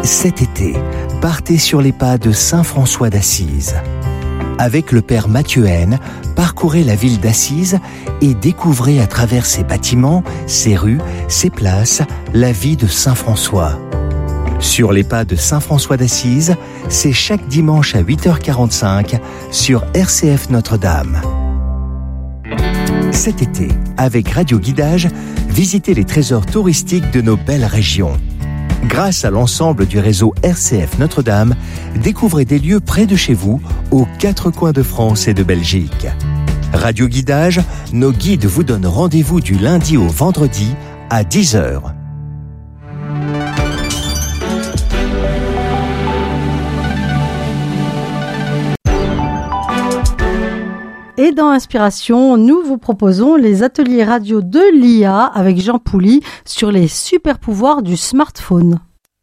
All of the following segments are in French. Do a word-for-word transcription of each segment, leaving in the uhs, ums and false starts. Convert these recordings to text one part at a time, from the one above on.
Cet été, partez sur les pas de saint François d'Assise. Avec le père Mathieu Haine, parcourez la ville d'Assise et découvrez à travers ses bâtiments, ses rues, ses places, la vie de saint François. Sur les pas de saint François d'Assise, c'est chaque dimanche à huit heures quarante-cinq sur R C F Notre-Dame. Cet été, avec Radio Guidage, visitez les trésors touristiques de nos belles régions. Grâce à l'ensemble du réseau R C F Notre-Dame, découvrez des lieux près de chez vous, aux quatre coins de France et de Belgique. Radio Guidage, nos guides vous donnent rendez-vous du lundi au vendredi à dix heures. Et dans Inspiration, nous vous proposons les ateliers radio de l'I A avec Jean Pouly sur les super pouvoirs du smartphone.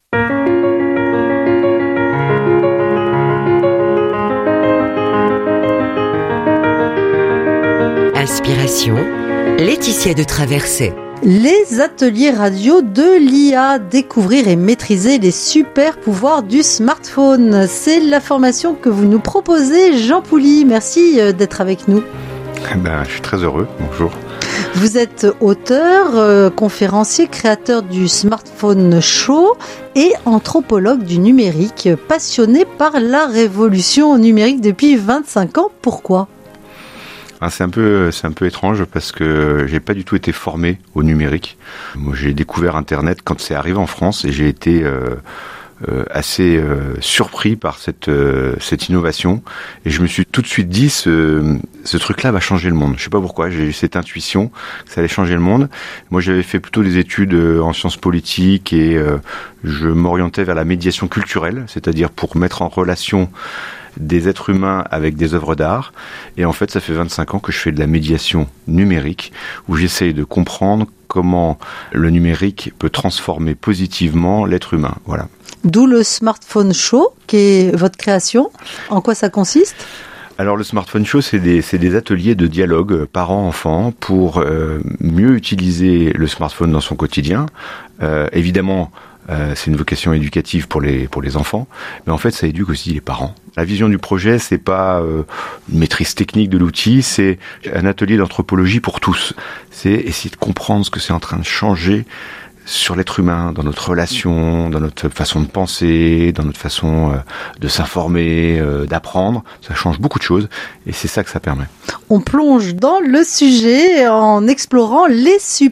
Inspiration, Laetitia de Traversée. Les ateliers radio de l'I A, découvrir et maîtriser les super pouvoirs du smartphone. C'est la formation que vous nous proposez, Jean Pouly. Merci d'être avec nous. Ben, je suis très heureux. Bonjour. Vous êtes auteur, euh, conférencier, créateur du Smartphone Show et anthropologue du numérique, passionné par la révolution numérique depuis vingt-cinq ans. Pourquoi ? Ah, c'est un peu, c'est un peu étrange parce que j'ai pas du tout été formé au numérique. Moi, j'ai découvert Internet quand c'est arrivé en France et j'ai été euh, euh, assez euh, surpris par cette euh, cette innovation. Et je me suis tout de suite dit ce ce truc-là va changer le monde. Je sais pas pourquoi, j'ai eu cette intuition que ça allait changer le monde. Moi, j'avais fait plutôt des études en sciences politiques et euh, je m'orientais vers la médiation culturelle, c'est-à-dire pour mettre en relation des êtres humains avec des œuvres d'art. Et en fait, ça fait vingt-cinq ans que je fais de la médiation numérique, où j'essaye de comprendre comment le numérique peut transformer positivement l'être humain. Voilà. D'où le Smartphone Show, qui est votre création. En quoi ça consiste ? Alors le Smartphone Show, c'est des, c'est des ateliers de dialogue parents-enfants pour euh, mieux utiliser le smartphone dans son quotidien. Euh, évidemment, Euh, c'est une vocation éducative pour les pour les enfants, mais en fait ça éduque aussi les parents. La vision du projet, c'est pas euh, une maîtrise technique de l'outil, c'est un atelier d'anthropologie pour tous. C'est essayer de comprendre ce que c'est en train de changer sur l'être humain, dans notre relation, dans notre façon de penser, dans notre façon euh, de s'informer, euh, d'apprendre. Ça change beaucoup de choses et c'est ça que ça permet. On plonge dans le sujet en explorant les super